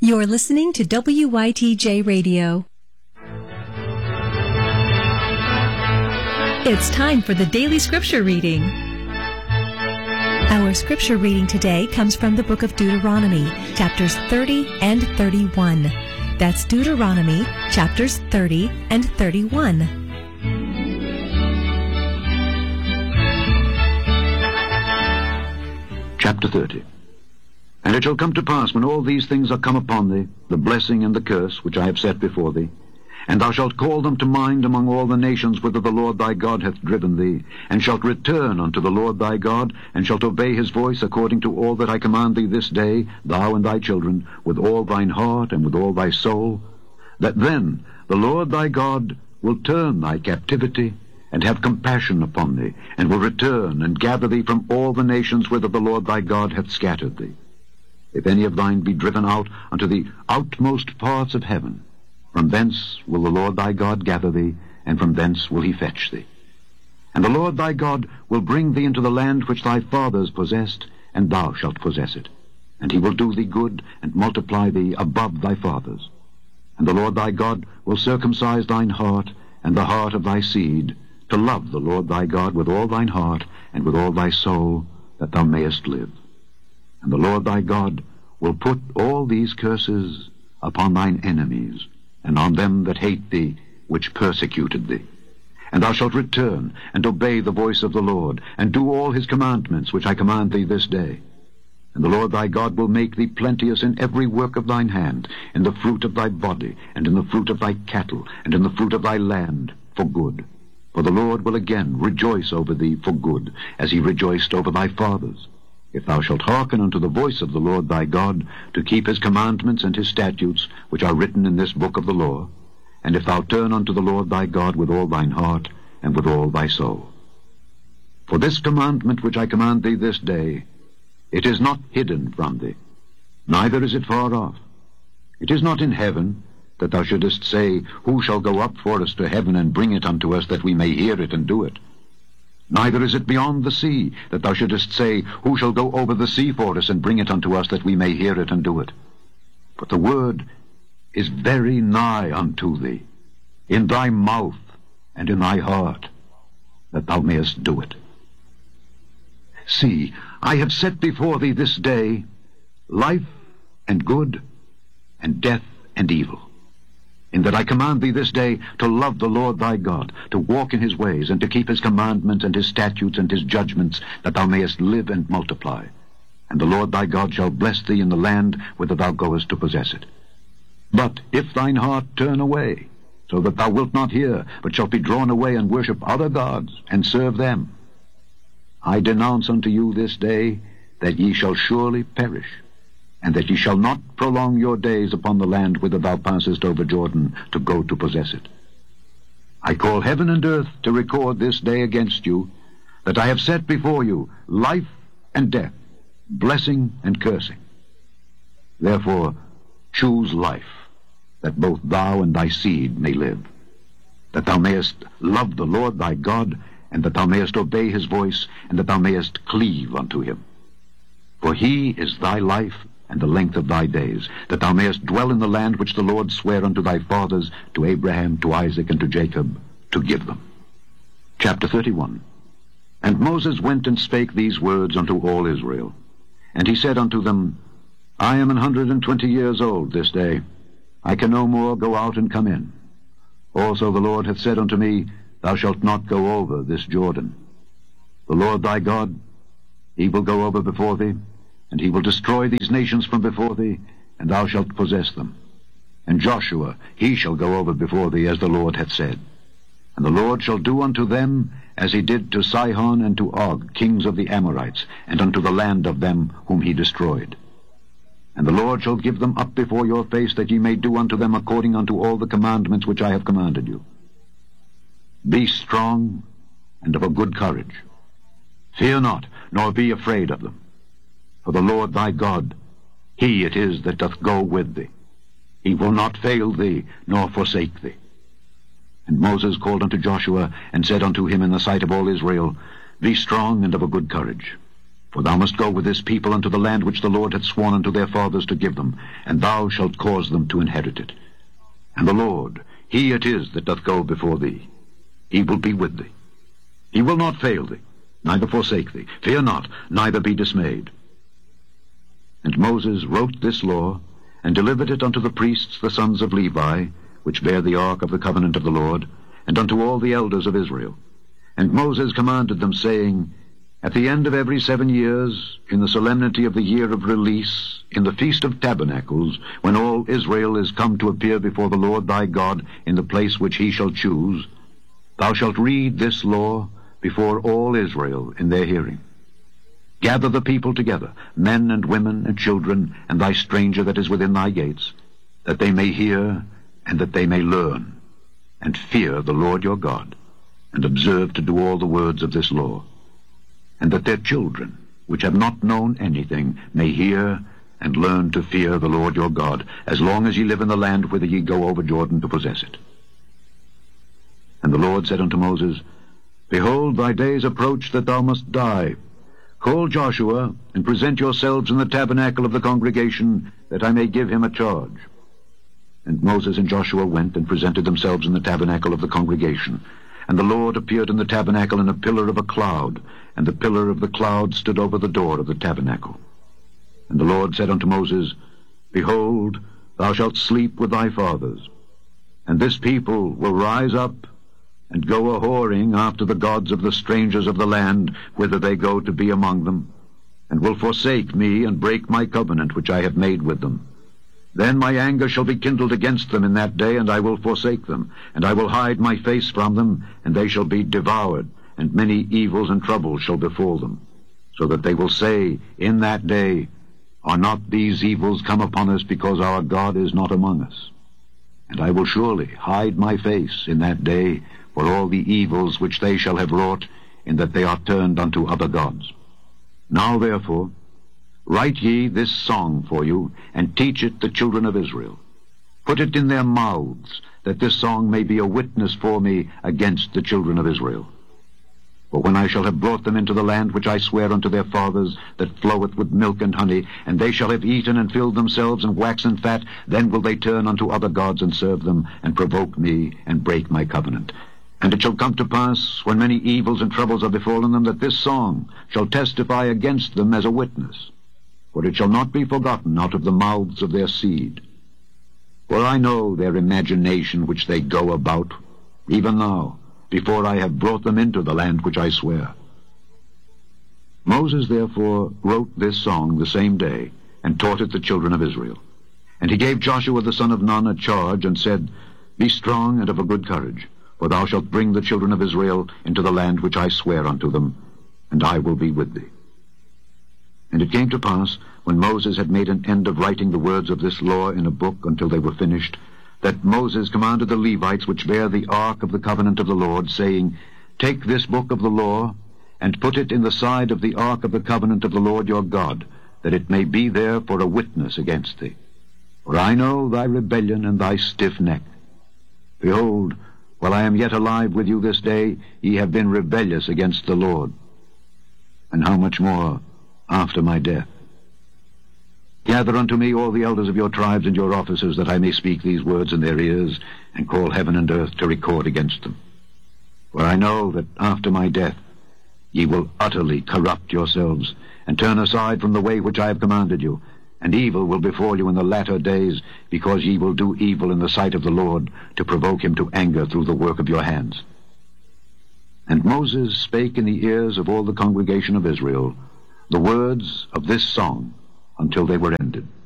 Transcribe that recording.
You're listening to WYTJ Radio. It's time for the Daily Scripture Reading. Our scripture reading today comes from the book of Deuteronomy, chapters 30 and 31. That's Deuteronomy, chapters 30 and 31. Chapter 30. And it shall come to pass, when all these things are come upon thee, the blessing and the curse which I have set before thee, and thou shalt call them to mind among all the nations whither the Lord thy God hath driven thee, and shalt return unto the Lord thy God, and shalt obey his voice according to all that I command thee this day, thou and thy children, with all thine heart and with all thy soul, that then the Lord thy God will turn thy captivity, and have compassion upon thee, and will return and gather thee from all the nations whither the Lord thy God hath scattered thee. If any of thine be driven out unto the outmost parts of heaven, from thence will the Lord thy God gather thee, and from thence will he fetch thee. And the Lord thy God will bring thee into the land which thy fathers possessed, and thou shalt possess it. And he will do thee good, and multiply thee above thy fathers. And the Lord thy God will circumcise thine heart, and the heart of thy seed, to love the Lord thy God with all thine heart, and with all thy soul, that thou mayest live. And the Lord thy God will put all these curses upon thine enemies, and on them that hate thee, which persecuted thee. And thou shalt return, and obey the voice of the Lord, and do all his commandments which I command thee this day. And the Lord thy God will make thee plenteous in every work of thine hand, in the fruit of thy body, and in the fruit of thy cattle, and in the fruit of thy land, for good. For the Lord will again rejoice over thee for good, as he rejoiced over thy fathers, if thou shalt hearken unto the voice of the Lord thy God, to keep his commandments and his statutes, which are written in this book of the law, and if thou turn unto the Lord thy God with all thine heart and with all thy soul. For this commandment which I command thee this day, it is not hidden from thee, neither is it far off. It is not in heaven, that thou shouldest say, Who shall go up for us to heaven and bring it unto us, that we may hear it and do it? Neither is it beyond the sea, that thou shouldest say, Who shall go over the sea for us and bring it unto us, that we may hear it and do it? But the word is very nigh unto thee, in thy mouth and in thy heart, that thou mayest do it. See, I have set before thee this day life and good, and death and evil, in that I command thee this day to love the Lord thy God, to walk in his ways, and to keep his commandments and his statutes and his judgments, that thou mayest live and multiply. And the Lord thy God shall bless thee in the land whither thou goest to possess it. But if thine heart turn away, so that thou wilt not hear, but shalt be drawn away and worship other gods, and serve them, I denounce unto you this day that ye shall surely perish, and that ye shall not prolong your days upon the land whither thou passest over Jordan to go to possess it. I call heaven and earth to record this day against you, that I have set before you life and death, blessing and cursing. Therefore choose life, that both thou and thy seed may live, that thou mayest love the Lord thy God, and that thou mayest obey his voice, and that thou mayest cleave unto him. For he is thy life and the length of thy days, that thou mayest dwell in the land which the Lord sware unto thy fathers, to Abraham, to Isaac, and to Jacob, to give them. Chapter 31. And Moses went and spake these words unto all Israel. And he said unto them, I am 120 years old this day. I can no more go out and come in. Also the Lord hath said unto me, Thou shalt not go over this Jordan. The Lord thy God, he will go over before thee, and he will destroy these nations from before thee, and thou shalt possess them. And Joshua, he shall go over before thee, as the Lord hath said. And the Lord shall do unto them as he did to Sihon and to Og, kings of the Amorites, and unto the land of them whom he destroyed. And the Lord shall give them up before your face, that ye may do unto them according unto all the commandments which I have commanded you. Be strong and of a good courage. Fear not, nor be afraid of them. For the Lord thy God, he it is that doth go with thee. He will not fail thee, nor forsake thee. And Moses called unto Joshua, and said unto him in the sight of all Israel, Be strong and of a good courage. For thou must go with this people unto the land which the Lord hath sworn unto their fathers to give them, and thou shalt cause them to inherit it. And the Lord, he it is that doth go before thee. He will be with thee. He will not fail thee, neither forsake thee. Fear not, neither be dismayed. And Moses wrote this law, and delivered it unto the priests the sons of Levi, which bear the ark of the covenant of the Lord, and unto all the elders of Israel. And Moses commanded them, saying, At the end of every 7 years, in the solemnity of the year of release, in the feast of tabernacles, when all Israel is come to appear before the Lord thy God in the place which he shall choose, thou shalt read this law before all Israel in their hearing. Gather the people together, men and women and children, and thy stranger that is within thy gates, that they may hear, and that they may learn, and fear the Lord your God, and observe to do all the words of this law, and that their children, which have not known anything, may hear and learn to fear the Lord your God, as long as ye live in the land whither ye go over Jordan to possess it. And the Lord said unto Moses, Behold, thy days approach that thou must die. Call Joshua, and present yourselves in the tabernacle of the congregation, that I may give him a charge. And Moses and Joshua went and presented themselves in the tabernacle of the congregation. And the Lord appeared in the tabernacle in a pillar of a cloud, and the pillar of the cloud stood over the door of the tabernacle. And the Lord said unto Moses, Behold, thou shalt sleep with thy fathers, and this people will rise up and go a-whoring after the gods of the strangers of the land, whither they go to be among them, and will forsake me, and break my covenant which I have made with them. Then my anger shall be kindled against them in that day, and I will forsake them, and I will hide my face from them, and they shall be devoured, and many evils and troubles shall befall them, so that they will say in that day, Are not these evils come upon us, because our God is not among us? And I will surely hide my face in that day for all the evils which they shall have wrought, in that they are turned unto other gods. Now therefore, write ye this song for you, and teach it the children of Israel. Put it in their mouths, that this song may be a witness for me against the children of Israel. For when I shall have brought them into the land which I swear unto their fathers, that floweth with milk and honey, and they shall have eaten and filled themselves and waxen fat, then will they turn unto other gods and serve them, and provoke me, and break my covenant. And it shall come to pass, when many evils and troubles are befallen them, that this song shall testify against them as a witness. For it shall not be forgotten out of the mouths of their seed. For I know their imagination which they go about, even now, before I have brought them into the land which I swear. Moses therefore wrote this song the same day, and taught it the children of Israel. And he gave Joshua the son of Nun a charge, and said, Be strong and of a good courage, for thou shalt bring the children of Israel into the land which I swear unto them, and I will be with thee. And it came to pass, when Moses had made an end of writing the words of this law in a book until they were finished, that Moses commanded the Levites which bear the ark of the covenant of the Lord, saying, Take this book of the law, and put it in the side of the ark of the covenant of the Lord your God, that it may be there for a witness against thee. For I know thy rebellion and thy stiff neck. Behold, while I am yet alive with you this day, ye have been rebellious against the Lord. And how much more after my death? Gather unto me all the elders of your tribes and your officers, that I may speak these words in their ears, and call heaven and earth to record against them. For I know that after my death ye will utterly corrupt yourselves, and turn aside from the way which I have commanded you, and evil will befall you in the latter days, because ye will do evil in the sight of the Lord, to provoke him to anger through the work of your hands. And Moses spake in the ears of all the congregation of Israel the words of this song until they were ended.